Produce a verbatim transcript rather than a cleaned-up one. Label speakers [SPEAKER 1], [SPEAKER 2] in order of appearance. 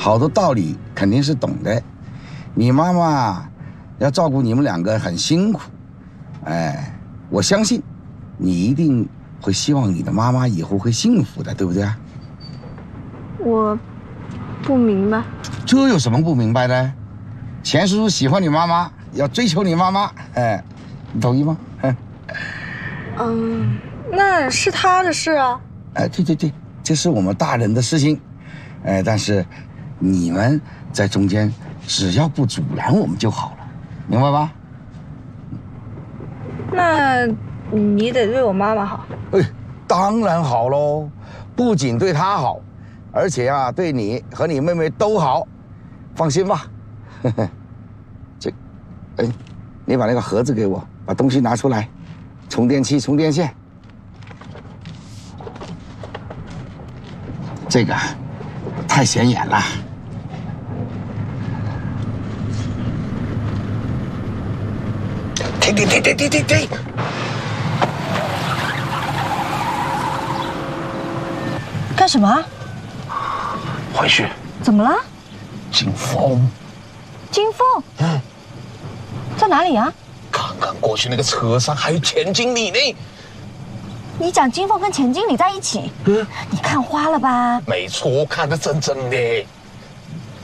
[SPEAKER 1] 好多道理肯定是懂的。你妈妈要照顾你们两个很辛苦，哎，我相信你一定会希望你的妈妈以后会幸福的，对不对啊？
[SPEAKER 2] 我不明白。
[SPEAKER 1] 这有什么不明白的？钱叔叔喜欢你妈妈，要追求你妈妈，哎，你同意吗？
[SPEAKER 2] 嗯，那是他的事啊。
[SPEAKER 1] 哎，对对对，这是我们大人的事情，哎，但是你们在中间只要不阻拦我们就好了，明白吧？
[SPEAKER 2] 那你得对我妈妈好。
[SPEAKER 1] 哎，当然好喽，不仅对她好，而且啊，对你和你妹妹都好，放心吧。呵呵，这，哎，你把那个盒子给我，把东西拿出来，充电器、充电线。这个太显眼了。停停停停停停停！
[SPEAKER 3] 干什么？
[SPEAKER 1] 回去。
[SPEAKER 3] 怎么了？
[SPEAKER 1] 金凤。
[SPEAKER 3] 金凤？嗯，在哪里啊？
[SPEAKER 4] 刚刚过去那个车上还有钱经理呢。
[SPEAKER 3] 你讲金凤跟钱经理在一起？嗯，你看花了吧？
[SPEAKER 4] 没错，看得真真的。